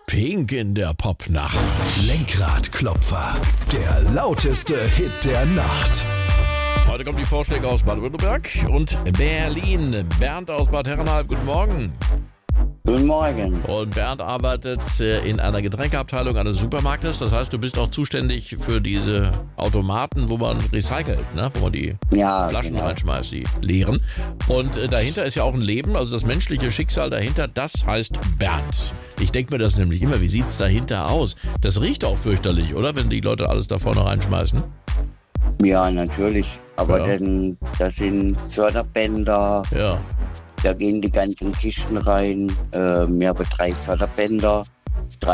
Pink in der Popnacht. Lenkradklopfer, der lauteste Hit der Nacht. Heute kommen die Vorschläge aus Baden-Württemberg und Berlin. Bernd aus Bad Herrenalb, guten Morgen. Guten Morgen. Und Bernd arbeitet in einer Getränkeabteilung eines Supermarktes. Das heißt, du bist auch zuständig für diese Automaten, wo man recycelt, ne? Wo man die Flaschen reinschmeißt, die leeren. Und dahinter ist ja auch ein Leben, also das menschliche Schicksal dahinter, das heißt Bernd. Ich denke mir das nämlich immer, wie sieht's dahinter aus? Das riecht auch fürchterlich, oder? Wenn die Leute alles da vorne reinschmeißen. Ja, natürlich. Aber denn das sind Förderbänder. Ja. Da gehen die ganzen Kisten rein. Wir haben 3 Förderbänder.